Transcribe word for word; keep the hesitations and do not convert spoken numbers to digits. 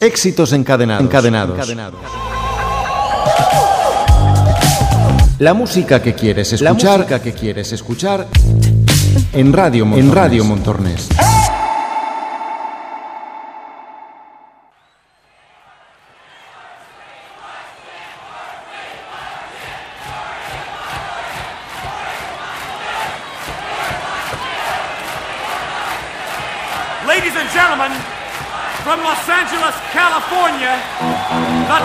Éxitos encadenados. encadenados. encadenados. La música que quieres escuchar, La música que quieres escuchar en Radio Montornés. En Radio Montornés. Ladies and gentlemen, from Los Angeles, California, the